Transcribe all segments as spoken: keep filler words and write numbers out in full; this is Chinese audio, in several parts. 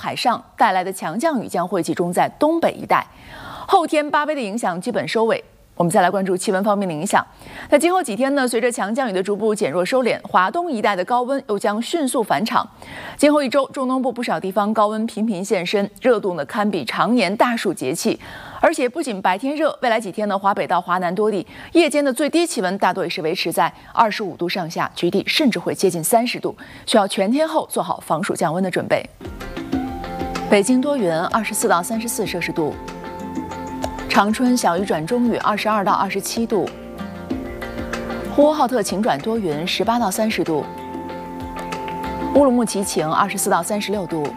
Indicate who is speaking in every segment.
Speaker 1: 海上带来的强降雨将会集中在东北一带。后天八杯的影响基本收尾。我们再来关注气温方面的影响。那今后几天呢，随着强降雨的逐步减弱收敛，华东一带的高温又将迅速返场。今后一周，中东部不少地方高温频频现身，热度呢堪比常年大暑节气。而且不仅白天热，未来几天呢，华北到华南多地夜间的最低气温大多也是维持在二十五度上下，局地甚至会接近三十度，需要全天候做好防暑降温的准备。北京多云，二十四到三十四摄氏度。长春小雨转中雨，二十二到二十七度；呼和浩特晴转多云，十八到三十度；乌鲁木齐晴，二十四到三十六度；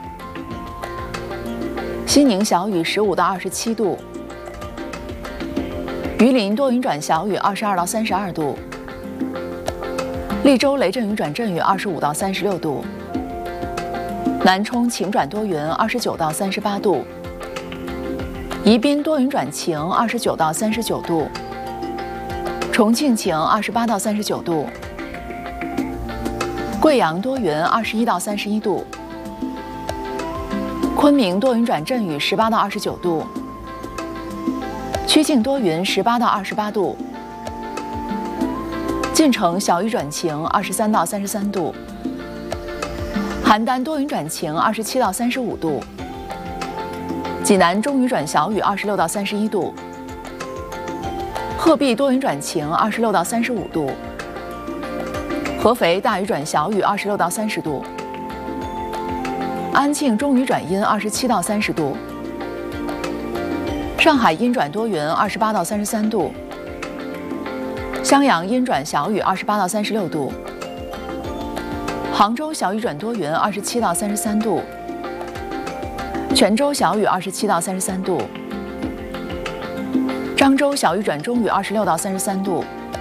Speaker 1: 西宁小雨，十五到二十七度；榆林多云转小雨，二十二到三十二度；利州雷阵雨转阵雨，二十五到三十六度；南充晴转多云，二十九到三十八度。宜宾多云转晴，二十九到三十九度；重庆晴，二十八到三十九度；贵阳多云，二十一到三十一度；昆明多云转阵雨，十八到二十九度；曲靖多云，十八到二十八度；晋城小雨转晴，二十三到三十三度；邯郸多云转晴，二十七到三十五度。济南中雨转小雨，二十六到三十一度；鹤壁多云转晴，二十六到三十五度；合肥大雨转小雨，二十六到三十度；安庆中雨转阴，二十七到三十度；上海阴转多云，二十八到三十三度；襄阳阴转小雨，二十八到三十六度；杭州小雨转多云，二十七到三十三度。泉州小雨二十七到三十三度，漳州小雨转中雨二十六到三十三度，